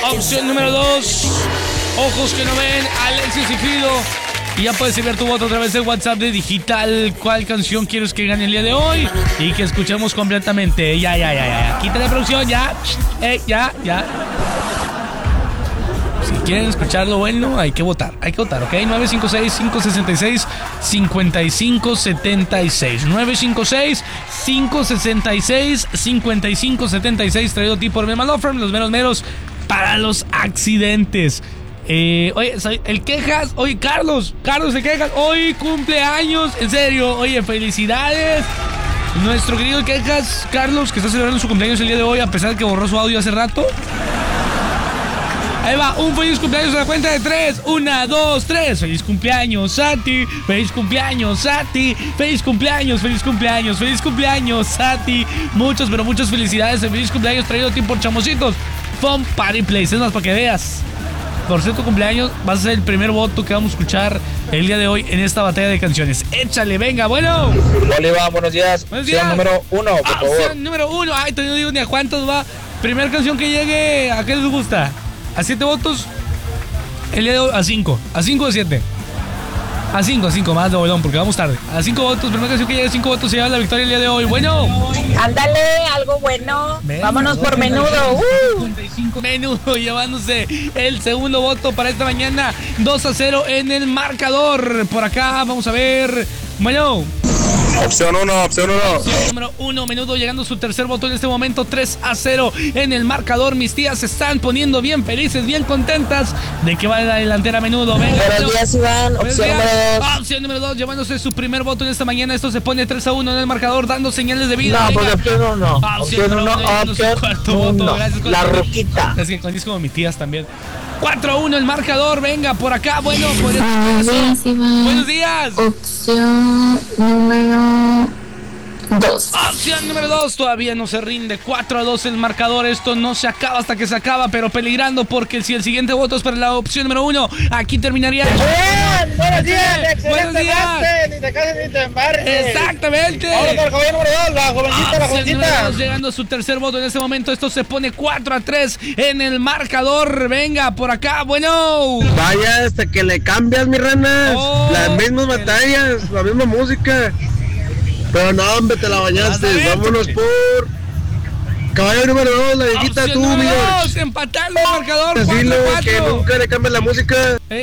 Opción número 2, ojos que no ven, Alexis y Fido. Y ya puedes enviar tu voto a través del WhatsApp de Digital. ¿Cuál canción quieres que gane el día de hoy? Y que escuchemos completamente. Ya. Quítale producción, ya. Ya. Si quieren escuchar lo bueno, hay que votar, ¿ok? 956-566-5576. 956-566-5576. Traído a ti por Mema Law Firm, los meros para los accidentes. Oye, el Quejas, oye, Carlos de Quejas, hoy cumpleaños, en serio, oye, felicidades. Nuestro querido Quejas, Carlos, que está celebrando su cumpleaños el día de hoy, a pesar de que borró su audio hace rato. Ahí va, un feliz cumpleaños a la cuenta de 3. 1, 2, 3. Feliz cumpleaños, Sati. Feliz cumpleaños, Sati. Feliz cumpleaños, Sati. Muchas felicidades. Feliz cumpleaños traído a ti por Chamositos Fun Party Place. Es más, para que veas. Por ser tu cumpleaños, vas a ser el primer voto que vamos a escuchar el día de hoy en esta batalla de canciones. Échale, venga, bueno. Hola, buenos días. Opción número 1, por favor. Opción número 1. Ay, todavía no digo ni a cuántos va. Primera canción que llegue, ¿a qué les gusta? ¿A 7 votos? El día de hoy, a 5. ¿A 5 o 7? A 5, más de bolón, porque vamos tarde. A 5 votos, primera canción que llegue a 5 votos se lleva la victoria el día de hoy. Bueno. Ándale, algo bueno. Venga, vámonos por Menudo. 55 Menudo llevándose el segundo voto para esta mañana. 2-0 en el marcador. Por acá, vamos a ver. Bueno. Opción 1. Opción número 1, Menudo llegando su tercer voto en este momento, 3-0 en el marcador. Mis tías se están poniendo bien felices, bien contentas de que va a la delantera Menudo. Venga, buenos días, Iván. Opción número 2. Opción número 2, llevándose su primer voto en esta mañana. Esto se pone 3-1 en el marcador, dando señales de vida. No, porque opción 1. Opción 1. Gracias, la Roquita. Es que es como mis tías también. 4-1 el marcador, venga por acá, bueno, por Buenos días, Iván. Buenos días. Opción número 2. Opción número 2, todavía no se rinde. 4-2 el marcador, esto no se acaba hasta que se acaba, pero peligrando porque si el siguiente voto es para la opción número 1, aquí terminaría. Bien, buenos días, buenos días. Ni te cases ni te embarques. Exactamente. Ahora para el joven número 2, la jovencita. Número 2, llegando a su tercer voto en este momento, esto se pone 4-3 en el marcador. Venga, por acá, bueno. Vaya, hasta que le cambias, mi rana. Las mismas batallas, la misma música. Pero no, hombre, te la bañaste. Vámonos por caballo número 2, la viejita, tú, mi Empatando el marcador. Decirle 4-4. que nunca le cambies la música.